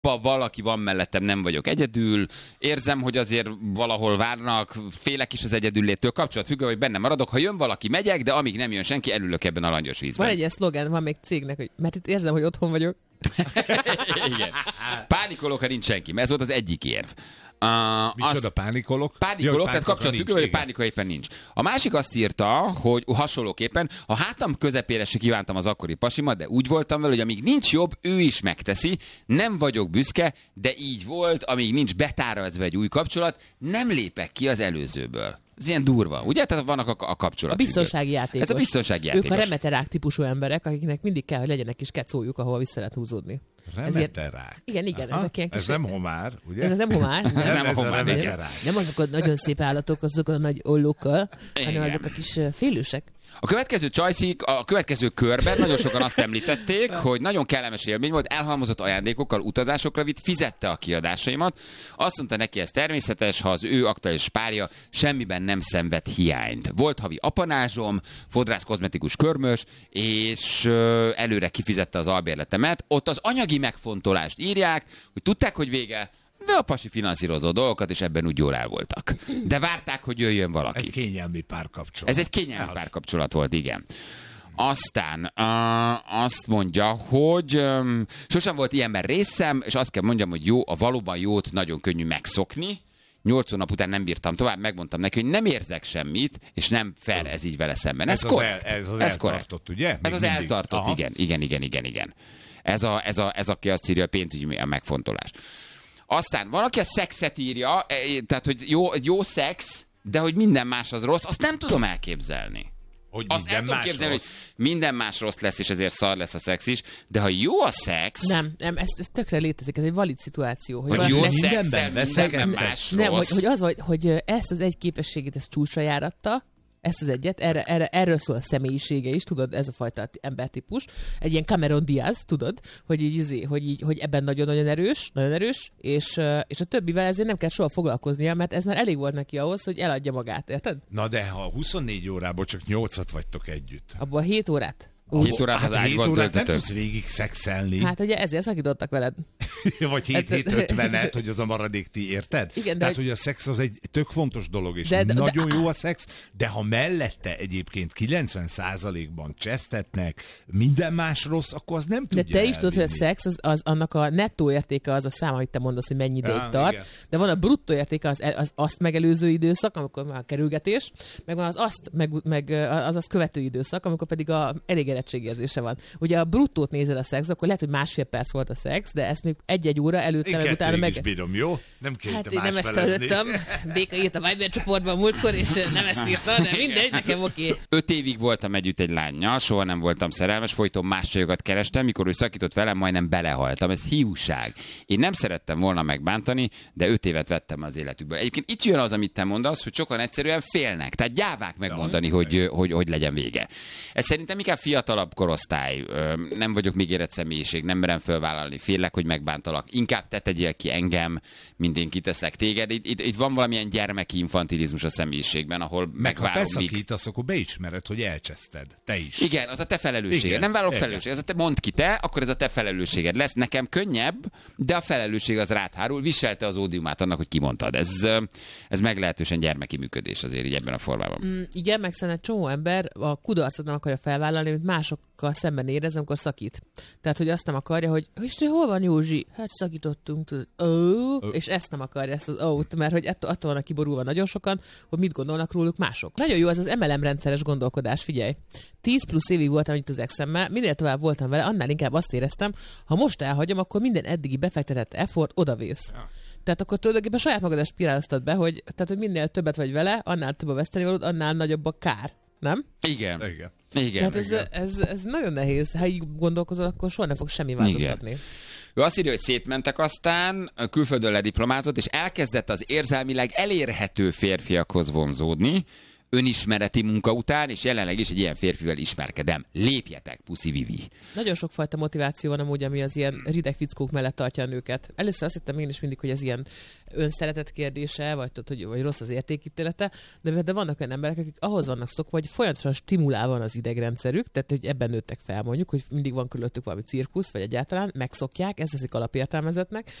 valaki van mellettem, nem vagyok egyedül, érzem, hogy azért valahol várnak, félek is az egyedülléttől, kapcsolatfüggő, hogy benne maradok, ha jön valaki, megyek, de amíg nem jön senki, elülök ebben a langyos vízben. Van egy ilyen szlogán, van még cégnek, hogy mert itt érzem, hogy otthon vagyok. Igen. Pánikolok, ha nincs senki, mert ez volt az egyik érv. Micsoda pánikolok? Pánikolok, tehát kapcsolatfüggő, hogy pánika éppen nincs. A másik azt írta, hogy hasonlóképpen, a hátam közepére se kívántam az akkori pasimat, de úgy voltam vele, hogy amíg nincs jobb, ő is megteszi, nem vagyok büszke, de így volt, amíg nincs betárazva egy új kapcsolat, nem lépek ki az előzőből. Ez ilyen durva, ugye? Tehát vannak a kapcsolatok. A biztonsági játékos. Ez a biztonsági játékos. Ők a remeterák típusú emberek, akiknek mindig kell, hogy legyen egy kis kecójuk, ahol vissza lehet húzódni. Remeterák. Igen, aha, ezek ilyen kis... Ez nem homár, ugye? Ez nem homár. Nem a homár. Nem azok a nagyon szép állatok, azok a nagy ollókkal, hanem azok a kis félősek. A következő csajszik, a következő körben nagyon sokan azt említették, hogy nagyon kellemes élmény volt, elhalmozott ajándékokkal utazásokra vitt, fizette a kiadásaimat. Azt mondta neki, ez természetes, ha az ő aktuális párja semmiben nem szenved hiányt. Volt havi apanázsom, fodrász kozmetikus körmös, és előre kifizette az albérletemet. Ott az anyagi megfontolást írják, hogy tudták, hogy vége, de a pasi finanszírozó dolgokat, és ebben úgy jól el voltak. De várták, hogy jöjjön valaki. Ez kényelmi párkapcsolat. Ez egy kényelmi párkapcsolat volt, igen. Aztán azt mondja, hogy sosem volt ilyenben részem, és azt kell mondjam, hogy jó, a valóban jót nagyon könnyű megszokni. 8 hónap után nem bírtam tovább, megmondtam neki, hogy nem érzek semmit, és nem fair ez így vele szemben. Ez korrekt. Ez az eltartott, ugye? Ez az eltartott, igen. Ez aki azt írja, a pénzügyi megfontolás. Aztán van, aki a szexet írja, tehát, hogy jó szex, de hogy minden más az rossz, azt nem tudom elképzelni. Hogy azt el tudom képzelni, hogy minden más rossz lesz, és ezért szar lesz a szex is, de ha jó a szex... Nem, ez tökre létezik, ez egy valid szituáció. Hogy jó szexel, minden más nem, rossz. hogy az vagy, hogy ezt az egy képességét, ezt csúcsra járatta, ezt az egyet, erről szól a személyisége is, tudod, ez a fajta embertípus. Egy ilyen Cameron Diaz, tudod, hogy ebben nagyon-nagyon erős, és a többivel ezért nem kell soha foglalkoznia, mert ez már elég volt neki ahhoz, hogy eladja magát, érted? Na de ha 24 órából csak 8-at vagytok együtt. Abban a 7 órát. 7 órát az ágyban töltötök. Nem tudsz végig szexelni. Hát ugye ezért szakítottak veled. Vagy 7-50-et, hogy az a maradék ti, érted? Igen, tehát, hogy a szex az egy tök fontos dolog, és nagyon jó a szex, de ha mellette egyébként 90%-ban csesztetnek, minden más rossz, akkor az nem tudja de te is tudod, hogy a szex, az annak a nettó értéke az a szám, amit te mondasz, hogy mennyi ideig tart, igen. De van a bruttó értéke, az azt megelőző időszak, amikor már a kerülgetés, meg van az azt követő időszak, amikor pedig elég érettségérzése van. Ugye a bruttót nézel a szex, akkor lehet, hogy másfél perc volt a szex, de ezt még egy óra előtte, meg utána meg... Én bírom, jó? Nem kell hát én nem ezt hallottam. Béka írt a Viber csoportban múltkor, és nem ezt írta, de mindegy, nekem oké. 5 évig voltam együtt egy lánnyal, soha nem voltam szerelmes, folyton más csajokat kerestem, mikor ő szakított velem, majdnem belehaltam. Ez hiúság. Én nem szerettem volna megbántani, de 5 évet vettem az életükből. Egyébként itt jön az, amit te mondasz, hogy sokan egyszerűen félnek. Tehát gyávák megmondani, hogy legyen vége. Ez szerintem inkább fiatalabb korosztály. Nem vagyok még érett személyiség, nem merem fölvállalni, félek, hogy megbántalak. Inkább te tegyél ki engem, mint én kiteszek téged. Itt van valamilyen gyermeki infantilizmus a személyiségben, ahol megvárom. Ha te szakítasz, akkor beismered, hogy elcseszted. Te is. Igen, az a te felelősséged. Igen, nem vállalok felelősséget. Mondd ki te, akkor ez a te felelősséged lesz. Nekem könnyebb, de a felelősség az rád hárul. Viselte az ódiumát annak, hogy kimondtad. Ez meglehetősen gyermeki működés azért így ebben a formában. Igen, meg szerintem egy csomó ember a kudarcot nem akarja felvállalni, mint másokkal szemben érez, amikor szakít. Tehát, hogy azt nem akarja, hogy hol van Józsi? Hát szakítottunk, tudod. És ezt nem akarja, ezt az ó-t, mert hogy attól vannak kiborulva nagyon sokan, hogy mit gondolnak róluk mások. Nagyon jó ez az MLM rendszeres gondolkodás, figyelj. 10 plusz évig voltam itt az exemmel, minél tovább voltam vele, annál inkább azt éreztem, ha most elhagyom, akkor minden eddigi befektetett effort odavész. Ja. Tehát akkor tulajdonképpen saját magadat spiráloztad be, hogy minél többet vagy vele, annál több a vesztenivalód, annál nagyobb a kár. Nem? Igen. Tehát ez nagyon nehéz. Ha így gondolkozol, akkor soha nem fog semmi változtatni. Igen. Ő azt írja, hogy szétmentek aztán, külföldön lediplomázott, és elkezdett az érzelmileg elérhető férfiakhoz vonzódni. önismereti munka után, és jelenleg is egy ilyen férfivel ismerkedem. Lépjetek, puszi Vivi. Nagyon sokfajta motiváció van amúgy, ami az ilyen rideg fickók mellett tartja a nőket. Először azt hittem én is mindig, hogy ez ilyen önszeretet kérdése, vagy rossz az értékítélete, de vannak olyan emberek, akik ahhoz vannak szokva, hogy folyamatosan stimulál van az idegrendszerük, tehát hogy ebben nőttek fel mondjuk, hogy mindig van körülöttük valami cirkusz, vagy egyáltalán megszokják, ezt teszik alapértelmezetnek,